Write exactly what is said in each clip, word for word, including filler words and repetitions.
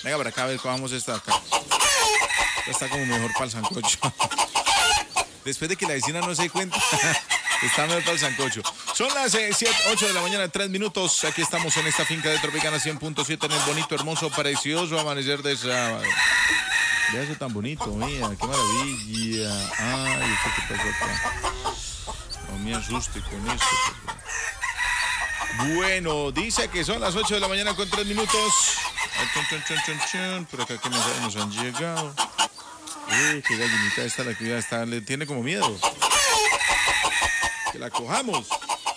Venga, para acá a ver, cojamos esta acá. Esta está como mejor para el sancocho. Después de que la vecina no se dé cuenta, está mejor para el sancocho. Son las eh, siete, ocho de la mañana, tres minutos. Aquí estamos en esta finca de Tropicana cien punto siete en el bonito, hermoso, precioso amanecer de sábado. Vea eso tan bonito, mira, qué maravilla. Ay, ¿esto qué pasó acá? No me asuste con esto, perdón. Bueno, dice que son las ocho de la mañana con tres minutos. Chon, chon, chon, chon. Por acá que nos, nos han llegado. Uy, qué gallinita esta, la que ya está, le tiene como miedo. Que la cojamos.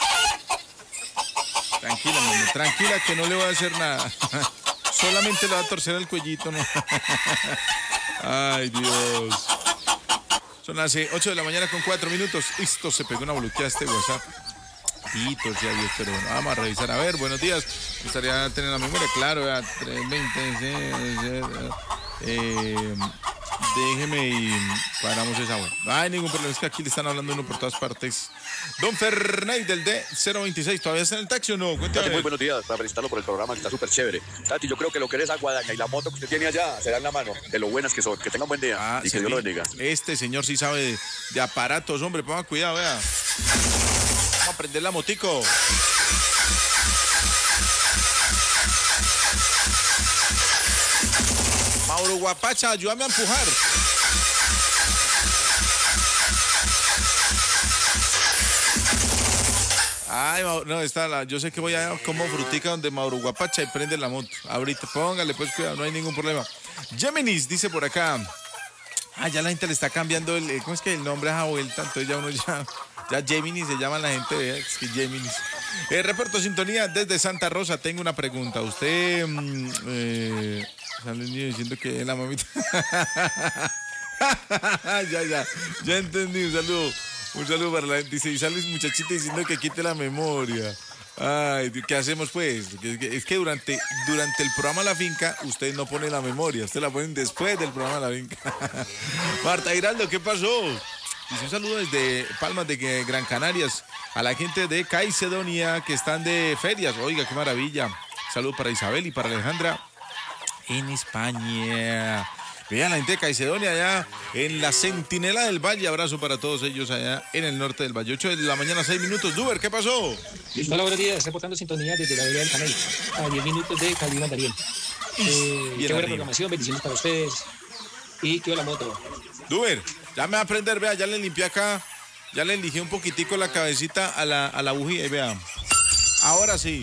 Tranquila, mami, tranquila que no le voy a hacer nada. Solamente le va a torcer el cuellito, ¿no? Ay, Dios. Son las ocho de la mañana con cuatro minutos. Esto se pegó una bloqueada este WhatsApp. Pitos, ya Dios, pero bueno, vamos a revisar. A ver, buenos días. Me gustaría tener la memoria, claro, vea, tres veinte. Eh, déjeme y paramos esa hora. No hay ningún problema, es que aquí le están hablando uno por todas partes. Don Ferney del D cero veintiséis, ¿todavía está en el taxi o no? Cuéntame. Tati, muy buenos días, para felicitarlo por el programa, que está súper chévere. Tati, yo creo que lo que eres Aguadaña y la moto que usted tiene allá se da en la mano, de lo buenas que son. Que tengan buen día Ah, y que sí, Dios lo bendiga. Este señor sí sabe de, de aparatos, hombre, ponga cuidado, vea. Vamos a prender la motico. Mauro Guapacha, ayúdame a empujar. Ay, no, está la, yo sé que voy a como frutica donde Mauro Guapacha y prende la moto. Ahorita, póngale, pues cuidado, no hay ningún problema. Géminis dice por acá. Ah, ya la gente le está cambiando el, ¿cómo es que el nombre a vuelta? Entonces ya uno ya, ya Géminis se llama la gente, es que Géminis. Eh, reporto sintonía desde Santa Rosa. Tengo una pregunta. Usted mmm, eh, sale el niño diciendo que es la mamita. ya, ya, ya entendí. Un saludo, un saludo para la gente. Dice, y sale el muchachito diciendo que quite la memoria. Ay, ¿qué hacemos pues? Es que durante, durante el programa La Finca, usted no pone la memoria, usted la ponen después del programa La Finca. Marta Giraldo, ¿qué pasó? Dice un saludo desde Palmas de Gran Canarias a la gente de Caicedonia que están de ferias. Oiga, qué maravilla. Saludo para Isabel y para Alejandra en España. Vean la gente de Caicedonia allá en la Centinela del Valle. Abrazo para todos ellos allá en el norte del Valle. ocho de la mañana, seis minutos. Duber, ¿qué pasó? Hola, buenos días. Reportando sintonía desde la vereda del Caney. A diez minutos de Calima Dariel. Eh, qué buena programación. Bendiciones para ustedes. Y qué la moto. Duber, ya me va a aprender. Vea, ya le limpié acá. Ya le eligí un poquitico la cabecita a la, a la bujía. Y vea. Ahora sí.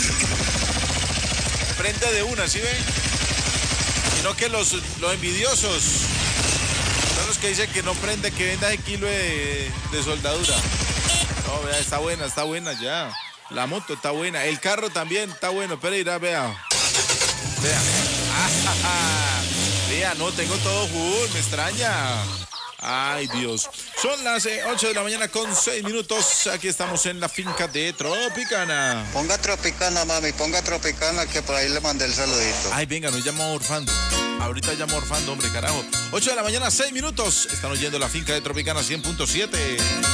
Prende de una, ¿sí ve? Sino que los, los envidiosos son los que dicen que no prende, que venda ese kilo de, de soldadura. No, vea, está buena, está buena ya. La moto está buena, el carro también está bueno. Pero irá, vea. Vea. Ah, vea, no, tengo todo full, me extraña. Ay, Dios. Son las eh, ocho de la mañana con seis minutos. Aquí estamos en la finca de Tropicana. Ponga Tropicana, mami, ponga Tropicana, que por ahí le mandé el saludito. Ay, venga, nos llama Orfando. Ahorita llamo Orfando, hombre, carajo. ocho de la mañana, seis minutos. Están oyendo la finca de Tropicana cien punto siete.